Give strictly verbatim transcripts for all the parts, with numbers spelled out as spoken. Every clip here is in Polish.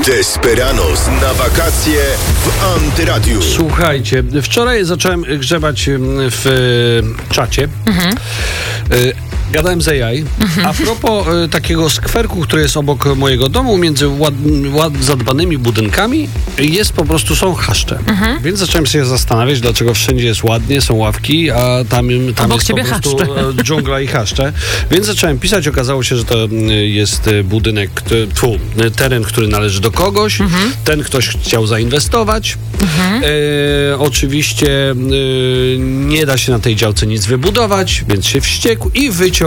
Desperados na wakacje w Antyradiu. Słuchajcie, wczoraj zacząłem grzebać w czacie. Mhm. Gadałem z A I. Mhm. A propos y, takiego skwerku, który jest obok mojego domu, między ład, ład zadbanymi budynkami, jest po prostu, są chaszcze. Mhm. Więc zacząłem się zastanawiać, dlaczego wszędzie jest ładnie, są ławki, a tam, tam jest po prostu chaszcze. dżungla i chaszcze. Więc zacząłem pisać, okazało się, że to jest budynek, tfu, teren, który należy do kogoś. Mhm. Ten ktoś chciał zainwestować. Mhm. E, oczywiście e, nie da się na tej działce nic wybudować, więc się wściekł i wyciął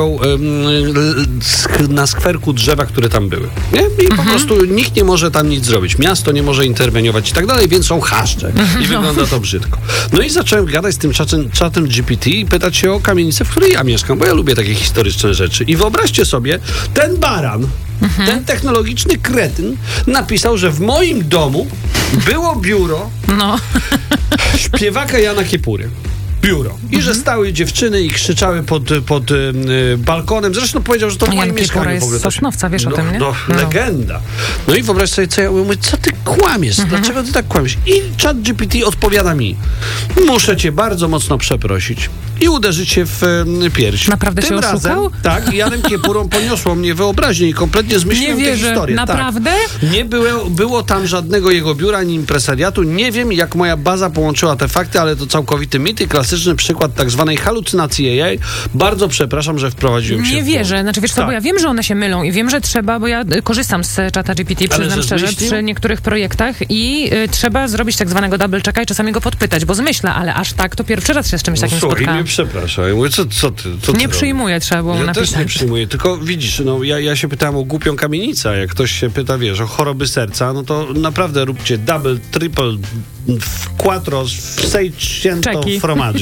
na skwerku drzewa, które tam były. Nie? I mhm. po prostu nikt nie może tam nic zrobić. Miasto nie może interweniować i tak dalej, więc są chaszcze. I no. wygląda to brzydko. No i zacząłem gadać z tym czatem, czatem G P T i pytać się o kamienicę, w której ja mieszkam, bo ja lubię takie historyczne rzeczy. I wyobraźcie sobie, ten baran, mhm. ten technologiczny kretyn napisał, że w moim domu było biuro no. śpiewaka Jana Kiepury. Biuro. I mhm. że stały dziewczyny i krzyczały pod, pod y, balkonem. Zresztą powiedział, że to w moim mieszkaniu jest w ogóle. Sosnowca, wiesz no, o tym, nie? No, no. Legenda. No i wyobraź sobie, co ja mówię, co ty kłamiesz? Mhm. Dlaczego ty tak kłamiesz? I chat G P T odpowiada mi: muszę cię bardzo mocno przeprosić i uderzyć się w y, pierś. Naprawdę Tym się razem, oszukał? tak, Janem Kiepurą poniosło mnie wyobraźnię i kompletnie zmyśliłem tę historię. Naprawdę? Tak. Nie było, było tam żadnego jego biura ani impresariatu. Nie wiem, jak moja baza połączyła te fakty, ale to całkowity mit i klasyczny przykład tak zwanej halucynacji A I. Bardzo przepraszam, że wprowadziłem się Nie w wierzę. Znaczy, wiesz co, tak. bo ja wiem, że one się mylą i wiem, że trzeba, bo ja korzystam z czata G P T, przyznam ale szczerze, zmyślił? przy niektórych projektach i y, trzeba zrobić tak zwanego double checka i czasami go podpytać, bo zmyśla, ale aż tak to pierwszy raz się z czymś no, takim słuchaj, spotkałam. nie przepraszam. Ja mówię, co, co ty? Co ty nie robisz? przyjmuję, trzeba było ja napisać. też nie przyjmuję, tylko widzisz, no ja, ja się pytałem o głupią kamienicę, a jak ktoś się pyta, wiesz, o choroby serca, no to naprawdę róbcie double, triple, quattro, seicento formaggio.